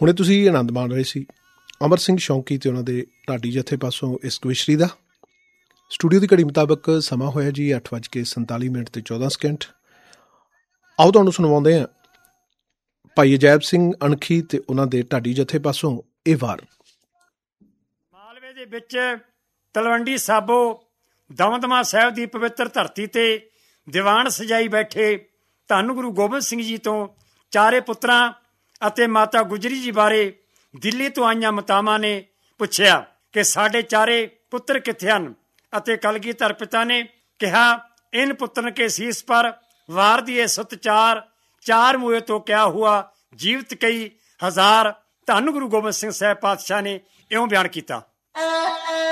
ਹੁਣੇ ਤੁਸੀਂ ਆਨੰਦ ਮਾਣ ਰਹੇ ਸੀ ਅਮਰ ਸਿੰਘ ਸ਼ੌਂਕੀ ਅਤੇ ਉਹਨਾਂ ਦੇ ਢਾਡੀ ਜਥੇ ਪਾਸੋਂ ਇਸ ਕਵਿਸ਼ਰੀ ਦਾ। ਸਟੂਡੀਓ ਦੀ ਘੜੀ ਮੁਤਾਬਕ ਸਮਾਂ ਹੋਇਆ ਜੀ 8:47 ਤੇ 14 ਸਕਿੰਟ। ਆਓ ਤੁਹਾਨੂੰ ਸੁਣਵਾਉਂਦੇ ਹਾਂ ਭਾਈ ਅਜੈਬ ਸਿੰਘ ਅਣਖੀ ਅਤੇ ਉਹਨਾਂ ਦੇ ਢਾਡੀ ਜਥੇ ਪਾਸੋਂ ਇਹ ਵਾਰ। ਮਾਲਵੇ ਦੇ ਵਿੱਚ ਤਲਵੰਡੀ ਸਾਬੋ ਦਮਦਮਾ ਸਾਹਿਬ ਦੀ ਪਵਿੱਤਰ ਧਰਤੀ ਤੇ ਦੀਵਾਨ ਸਜਾਈ ਬੈਠੇ ਧੰਨ ਗੁਰੂ ਗੋਬਿੰਦ ਸਿੰਘ ਜੀ ਤੋਂ ਚਾਰੇ ਪੁੱਤਰਾਂ ਅਤੇ ਮਾਤਾ ਗੁਜਰੀ ਜੀ ਬਾਰੇ ਦਿੱਲੀ ਤੋਂ ਆਈਆਂ ਮਾਤਾਵਾਂ ਨੇ ਪੁੱਛਿਆ ਕਿ ਸਾਡੇ ਚਾਰੇ ਪੁੱਤਰ ਕਿੱਥੇ ਹਨ, ਅਤੇ ਕਲਗੀਧਰ ਪਿਤਾ ਨੇ ਕਿਹਾ ਇਨ ਪੁੱਤਰਨ ਕੇ ਸੀਸ ਪਰ ਵਾਰ ਦੀਏ ਸੁਤ ਚਾਰ ਮੂਏ ਤੋਂ ਕਿਆ ਹੁਆ ਜੀਵਤ ਕਈ ਹਜ਼ਾਰ। ਧੰਨ ਗੁਰੂ ਗੋਬਿੰਦ ਸਿੰਘ ਸਾਹਿਬ ਪਾਤਸ਼ਾਹ ਨੇ ਇਉਂ ਬਿਆਨ ਕੀਤਾ।